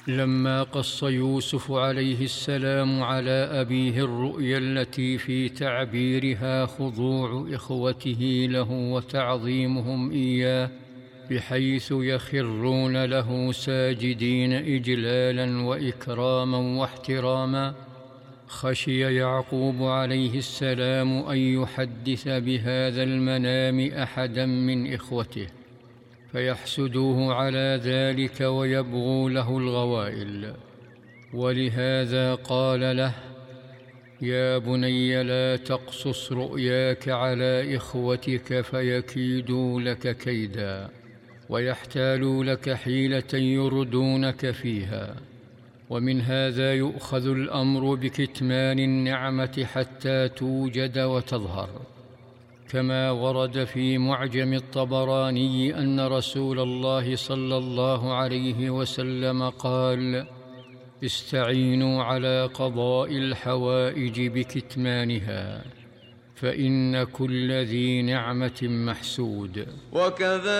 لما قص يوسف عليه السلام على أبيه الرؤيا التي في تعبيرها خضوع إخوته له وتعظيمهم إياه بحيث يخرون له ساجدين إجلالا وإكراما واحتراما، خشي يعقوب عليه السلام أن يحدث بهذا المنام أحدا من إخوته فيحسدوه على ذلك ويبغوا له الغوائل، ولهذا قال له: يا بني لا تقصص رؤياك على إخوتك فيكيدوا لك كيدا ويحتالوا لك حيلة يردونك فيها. ومن هذا يؤخذ الأمر بكتمان النعمة حتى توجد وتظهر، كما ورد في معجم الطبراني أن رسول الله صلى الله عليه وسلم قال: استعينوا على قضاء الحوائج بكتمانها، فإن كل ذي نعمة محسود.